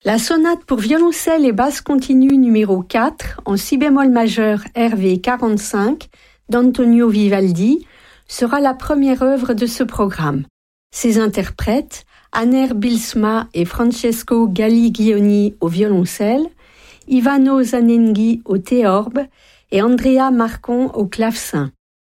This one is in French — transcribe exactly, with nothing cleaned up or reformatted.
La sonate pour violoncelle et basse continue numéro quatre en si bémol majeur R V quarante-cinq d'Antonio Vivaldi sera la première œuvre de ce programme. Ses interprètes, Aner Bilsma et Francesco Galligioni au violoncelle, Ivano Zanenghi au théorbe et Andrea Marcon au clavecin.